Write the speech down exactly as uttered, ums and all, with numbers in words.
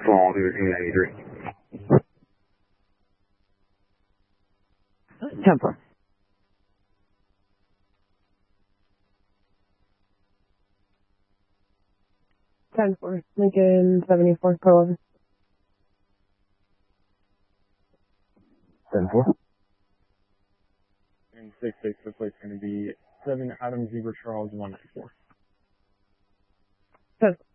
Fall to eight ninety-three. ten four. ten four. Lincoln seventy-four, per eleven. ten four. And six six, the place going to be seven Adam Zebra Charles one nine four. ten four.